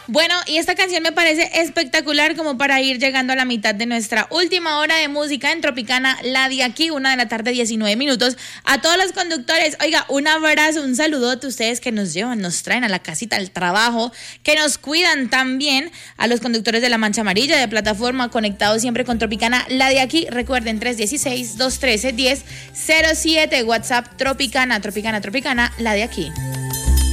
Bueno, y esta canción me parece espectacular como para ir llegando a la mitad de nuestra última hora de música en Tropicana, la de aquí, 1:19 p.m. A todos los conductores, oiga, un abrazo, un saludote a ustedes que nos llevan, nos traen a la casita, al trabajo, que nos cuidan también, a los conductores de La Mancha Amarilla, de plataforma, conectados siempre con Tropicana, la de aquí. Recuerden, 316-213-1007, WhatsApp Tropicana, la de aquí.